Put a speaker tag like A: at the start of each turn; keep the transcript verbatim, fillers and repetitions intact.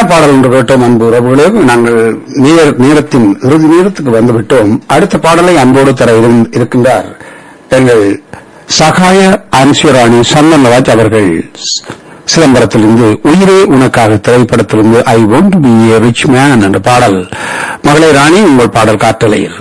A: பாடல் என்று கேட்டோம் அன்பு உறவுகளே. நாங்கள் நேர- நேரத்தின் இறுதி நேரத்துக்கு வந்துவிட்டோம். அடுத்த பாடலை அன்போடு தர இரு- இருக்கின்றார் எங்கள் சகாய அன்சுராணி சந்தனராஜ் அவர்கள். சிதம்பரத்திலிருந்து உயிரே உனக்காக திரைப்படத்திலிருந்து I want to B A rich man என்ற பாடல். மகளே ராணி, உங்கள் பாடல் காற்றலையில்.